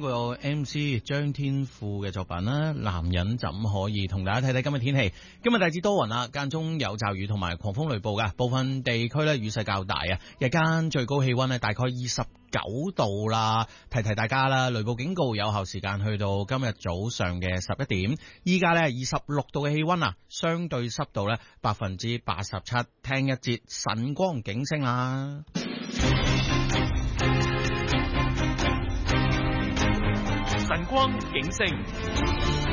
個 MC 張天賦嘅作品啦，男人怎可以，同大家睇睇今日天氣。今日大致多雲啦，間中有驟雨同埋狂風雷暴嘅，部分地區咧雨勢較大啊。日間最高氣溫咧大概29度啦，提提大家啦，雷暴警告有效時間去到今日早上嘅11點。依家咧26度嘅氣溫啊，相對濕度咧87%。聽一節晨光警聲啦。 晨光警聲。